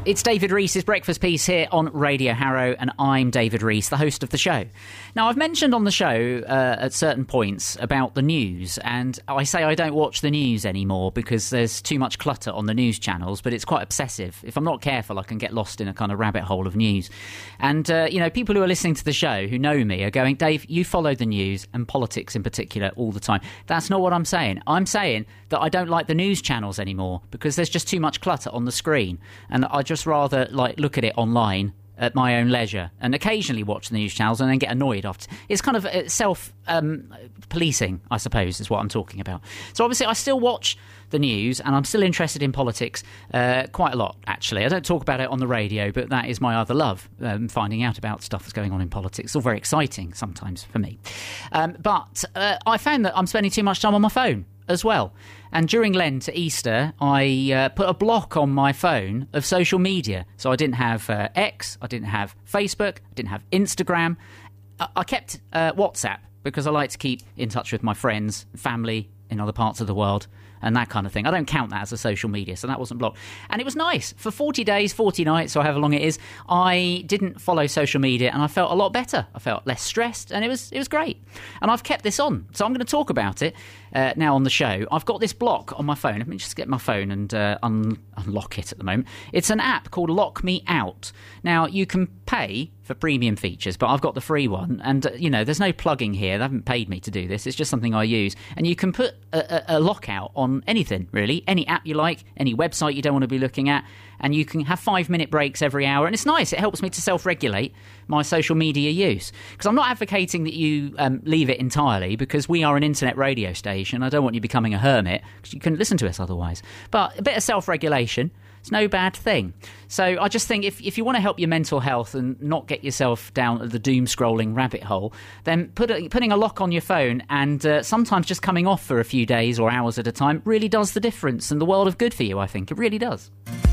It's David Reese's Breakfast Piece here on Radio Harrow, and I'm David Reese, the host of the show. Now, I've mentioned on the show at certain points about the news, and I say I don't watch the news anymore because there's too much clutter on the news channels, but it's quite obsessive. If I'm not careful, I can get lost in a kind of rabbit hole of news. And, people who are listening to the show, who know me, are going, Dave, you follow the news, and politics in particular, all the time. That's not what I'm saying. I'm saying that I don't like the news channels anymore because there's just too much clutter on the screen, and I just rather look at it online at my own leisure and occasionally watch the news channels and then get annoyed after. It's kind of self-policing, I suppose, is what I'm talking about. So obviously I still watch the news and I'm still interested in politics quite a lot, actually. I don't talk about it on the radio, but that is my other love, finding out about stuff that's going on in politics. It's all very exciting sometimes for me. But I found that I'm spending too much time on my phone as well. And during Lent to Easter, I put a block on my phone of social media. So I didn't have X, I didn't have Facebook, I didn't have Instagram. I kept WhatsApp because I like to keep in touch with my friends, family in other parts of the world and that kind of thing. I don't count that as a social media, so that wasn't blocked. And it was nice. For 40 days, 40 nights, or however long it is, I didn't follow social media and I felt a lot better. I felt less stressed and it was great. And I've kept this on. So I'm going to talk about it now on the show. I've got this block on my phone. Let me just get my phone and unlock it at the moment. It's an app called Lock Me Out. Now, you can pay for premium features, but I've got the free one. And, there's no plugging here. They haven't paid me to do this. It's just something I use. And you can put a lockout on anything, really. Any app you like, any website you don't want to be looking at. And you can have 5-minute breaks every hour. And it's nice. It helps me to self-regulate my social media use. Because I'm not advocating that you leave it entirely, because we are an internet radio station. I don't want you becoming a hermit, because you couldn't listen to us otherwise. But a bit of self-regulation, it's no bad thing. So I just think if you want to help your mental health and not get yourself down the doom-scrolling rabbit hole, then putting a lock on your phone and sometimes just coming off for a few days or hours at a time really does the difference, and the world of good for you, I think. It really does.